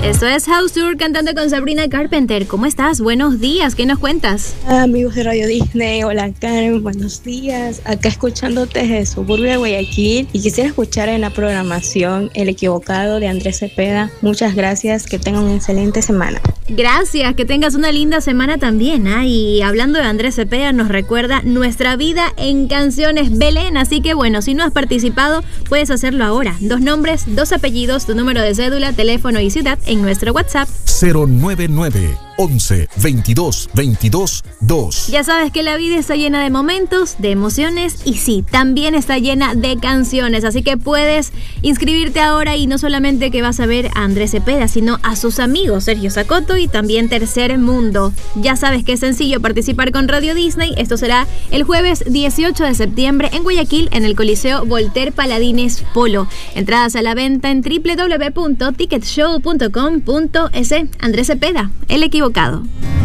Esto es House Tour cantando con Sabrina Carpenter. ¿Cómo estás? Buenos días, ¿qué nos cuentas? Amigos de Radio Disney, hola Karen, buenos días. Acá escuchándote desde el suburbio de Guayaquil y quisiera escuchar en la programación El Equivocado de Andrés Cepeda. Muchas gracias, que tengan una excelente semana. Gracias, que tengas una linda semana también. Y hablando de Andrés Cepeda, nos recuerda Nuestra Vida en Canciones Belén. Así que bueno, si no has participado, puedes hacerlo ahora. 2 nombres, 2 apellidos, tu número de cédula, teléfono y ciudad en nuestro WhatsApp 099 11 22 22 2. Ya sabes que la vida está llena de momentos, de emociones y sí, también está llena de canciones, así que puedes inscribirte ahora y no solamente que vas a ver a Andrés Cepeda, sino a sus amigos Sergio Sacoto y también Tercer Mundo. Ya sabes que es sencillo participar con Radio Disney, esto será el jueves 18 de septiembre en Guayaquil en el Coliseo Voltaire Paladines Polo. Entradas a la venta en www.ticketshow.com.es. Andrés Cepeda, El Equivocado.